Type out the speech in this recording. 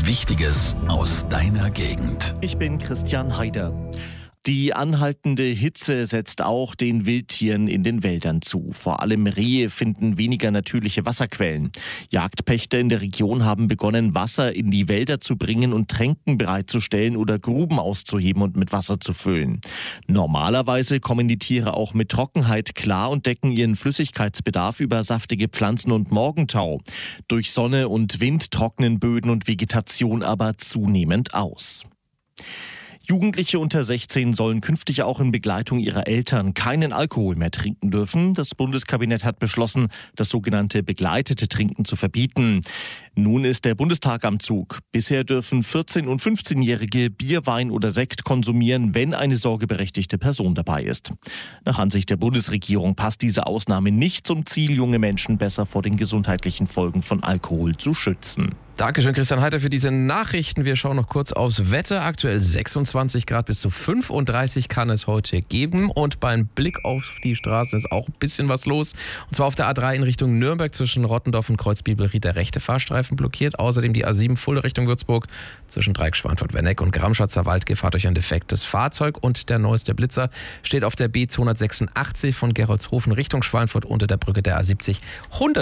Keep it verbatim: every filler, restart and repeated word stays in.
Wichtiges aus deiner Gegend. Ich bin Christian Heider. Die anhaltende Hitze setzt auch den Wildtieren in den Wäldern zu. Vor allem Rehe finden weniger natürliche Wasserquellen. Jagdpächter in der Region haben begonnen, Wasser in die Wälder zu bringen und Tränken bereitzustellen oder Gruben auszuheben und mit Wasser zu füllen. Normalerweise kommen die Tiere auch mit Trockenheit klar und decken ihren Flüssigkeitsbedarf über saftige Pflanzen und Morgentau. Durch Sonne und Wind trocknen Böden und Vegetation aber zunehmend aus. Jugendliche unter sechzehn sollen künftig auch in Begleitung ihrer Eltern keinen Alkohol mehr trinken dürfen. Das Bundeskabinett hat beschlossen, das sogenannte begleitete Trinken zu verbieten. Nun ist der Bundestag am Zug. Bisher dürfen vierzehn- und fünfzehnjährige Bier, Wein oder Sekt konsumieren, wenn eine sorgeberechtigte Person dabei ist. Nach Ansicht der Bundesregierung passt diese Ausnahme nicht zum Ziel, junge Menschen besser vor den gesundheitlichen Folgen von Alkohol zu schützen. Dankeschön, Christian Heider, für diese Nachrichten. Wir schauen noch kurz aufs Wetter. Aktuell sechsundzwanzig Grad, bis zu fünfunddreißig kann es heute geben. Und beim Blick auf die Straßen ist auch ein bisschen was los. Und zwar auf der A drei in Richtung Nürnberg zwischen Rottendorf und Kreuzbibelried der rechte Fahrstreifen blockiert. Außerdem die A sieben Fulda Richtung Würzburg zwischen Dreieck Schweinfurt-Werneck und Gramschatzer Wald gefahren durch ein defektes Fahrzeug. Und der neueste Blitzer steht auf der B zweihundertsechsundachtzig von Gerolzhofen Richtung Schweinfurt unter der Brücke der A siebzig hundert